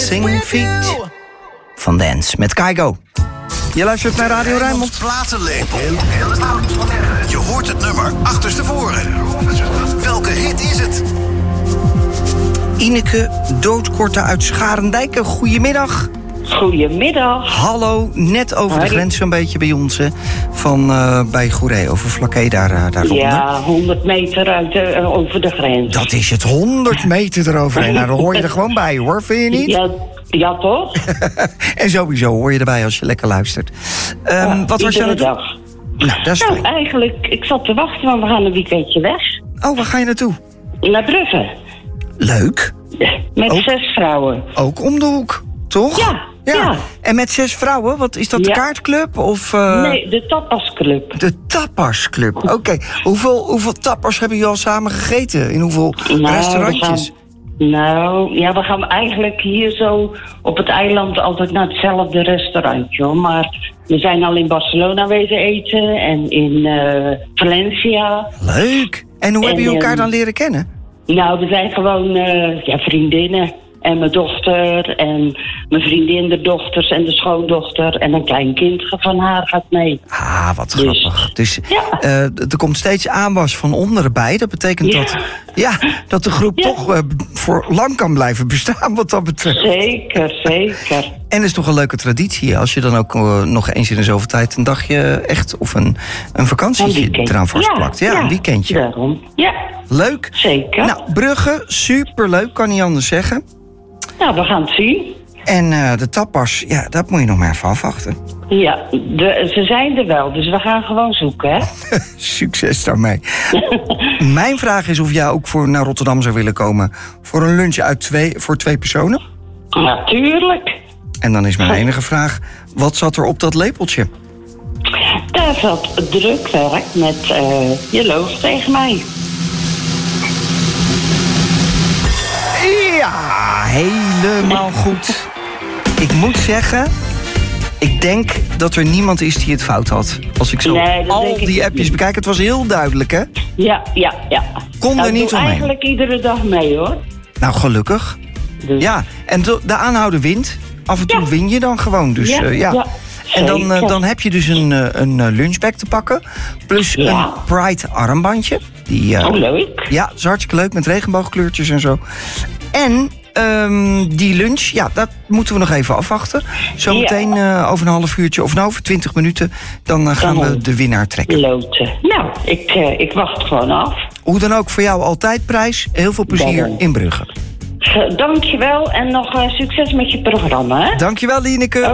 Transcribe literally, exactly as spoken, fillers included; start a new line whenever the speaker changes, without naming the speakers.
Dancing Feet van Dance met Keigo. Je luistert naar Radio Rijnmond.
Platenlepel. Je hoort het nummer achterstevoren. Welke hit is het?
Ineke Doodkorte uit Scharendijken. Goedemiddag.
Goedemiddag.
Hallo, net over
Hoi.
de grens zo'n beetje bij ons, hè? Van uh, bij Goeree, over Vlakke, daar, uh, daaronder.
Ja, honderd meter uit de, uh, over de grens.
Dat is het, honderd meter eroverheen. Nou, dan hoor je er gewoon bij, hoor. Vind je niet?
Ja, ja toch?
En sowieso hoor je erbij als je lekker luistert. Um,
Ja,
wat was je aan het doen?
dag.
Nou, dat is
Nou,
fijn.
eigenlijk, ik zat te wachten, want we gaan een weekendje weg.
Oh, waar ga je naartoe?
Naar Brugge.
Leuk.
Met
Ook?
zes vrouwen.
Ook om de hoek, toch?
Ja, ja.
En met zes vrouwen, wat is dat, de
Ja.
kaartclub? Of, uh,
Nee, de tapasclub.
De tapasclub. Oké, okay. hoeveel, hoeveel tapas hebben jullie al samen gegeten? In hoeveel
Nou,
restaurantjes?
we gaan- Nou, ja, we gaan eigenlijk hier zo op het eiland altijd naar hetzelfde restaurantje, hoor. Maar we zijn al in Barcelona wezen eten en in uh, Valencia.
Leuk. En hoe
En,
hebben jullie elkaar
um,
dan leren kennen?
Nou, we zijn gewoon uh, ja, vriendinnen. En mijn dochter en mijn vriendin, de dochters en de schoondochter. En een klein kind van haar gaat mee.
Ah, wat
Dus-
grappig. Dus
Ja.
uh, er komt steeds aanwas van onderen bij. Dat betekent
Ja.
dat, ja, dat de groep
Ja.
toch uh, voor lang kan blijven bestaan wat dat betreft.
Zeker, zeker.
En het is toch een leuke traditie als je dan ook uh, nog eens in de zoveel tijd een dagje echt of een, een vakantietje
Een weekend.
eraan vastplakt. Ja, een weekendje.
Daarom. Ja,
Leuk.
zeker.
Nou, Brugge, superleuk, kan niet anders zeggen.
Nou, we gaan het zien.
En uh, de tapas, ja, dat moet je nog maar even afwachten.
Ja, de, ze zijn er wel, dus we gaan gewoon zoeken, hè?
Succes daarmee. Mijn vraag is of jij ook voor naar Rotterdam zou willen komen voor een lunch uit twee, voor twee personen.
Natuurlijk.
En dan is mijn enige vraag, wat zat er op dat lepeltje?
Daar zat drukwerk met uh, je loog tegen mij.
Ja, helemaal goed. Ik moet zeggen, ik denk dat er niemand is die het fout had. Als ik zo
Nee, dat
al
denk ik
die
ook
appjes
niet.
bekijk, het was heel duidelijk, hè?
Ja, ja, ja.
Kon
Nou,
er niet
ik doe
omheen.
eigenlijk iedere dag mee, hoor.
Nou, gelukkig.
Dus,
Ja, en de, de aanhouden wint. Af en toe
Ja.
win je dan gewoon. Dus,
Ja,
uh, ja.
ja,
En dan, uh,
zeker.
dan heb je dus een, uh, een uh, lunchbag te pakken. Plus
Ja.
een Pride armbandje. Die, uh,
Oh, leuk.
Ja, dat is hartstikke leuk met regenboogkleurtjes en zo. En um, die lunch, ja, dat moeten we nog even afwachten. Zometeen uh, over een half uurtje of nou over twintig minuten... dan uh, gaan
Dan
we de winnaar trekken.
Loten. Nou, ik, uh, ik wacht gewoon af.
Hoe dan ook, voor jou altijd prijs. Heel veel plezier
Daarom.
in Brugge.
Ge- Dankjewel en nog uh, succes met je programma, hè?
Dankjewel, Lieneke.